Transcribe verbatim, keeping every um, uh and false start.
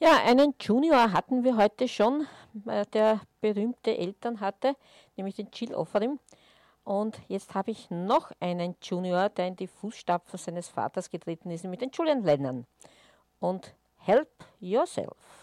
Ja, einen Junior hatten wir heute schon, äh, der berühmte Eltern hatte, nämlich den Jill Ofarim. Und jetzt habe ich noch einen Junior, der in die Fußstapfen seines Vaters getreten ist, nämlich den Julian Lennon. Und Help Yourself.